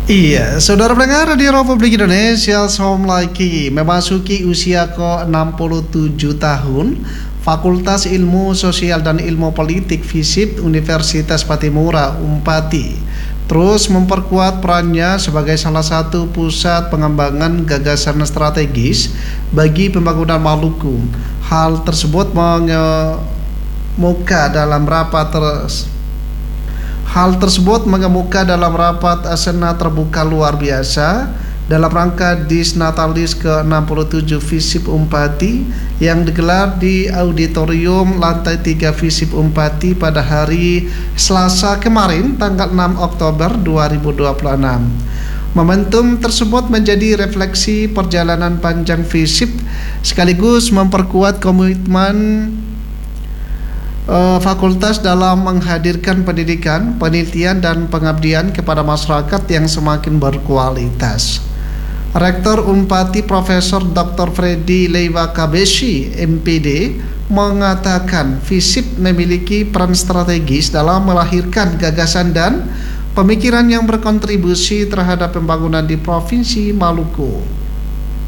Iya, saudara pendengar di Republik Indonesia, lagi memasuki usia ke-67 tahun, Fakultas Ilmu Sosial dan Ilmu Politik FISIP Universitas Patimura Unpati terus memperkuat perannya sebagai salah satu pusat pengembangan gagasan strategis bagi pembangunan Maluku. Hal tersebut mengemuka dalam rapat Hal tersebut mengemuka dalam rapat Senat terbuka luar biasa dalam rangka Disnatalis ke-67 FISIP Unpati yang digelar di Auditorium Lantai 3 FISIP Unpati pada hari Selasa kemarin tanggal 6 Oktober 2026. Momentum tersebut menjadi refleksi perjalanan panjang FISIP sekaligus memperkuat komitmen fakultas dalam menghadirkan pendidikan, penelitian, dan pengabdian kepada masyarakat yang semakin berkualitas. Rektor Unpati Profesor Dr. Freddy Leiva Kabeshi, MPD, mengatakan FISIP memiliki peran strategis dalam melahirkan gagasan dan pemikiran yang berkontribusi terhadap pembangunan di Provinsi Maluku.